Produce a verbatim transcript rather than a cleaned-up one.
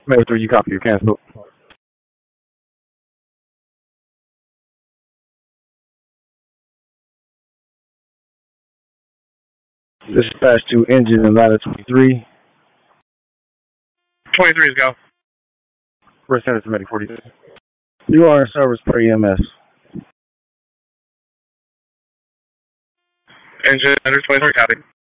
Maybe three, you copy, you cancel. Dispatch to engine in ladder twenty-three. twenty-three is go. We're sending to Medic forty-six. You are in service per E M S. Engine under twenty-three, copy.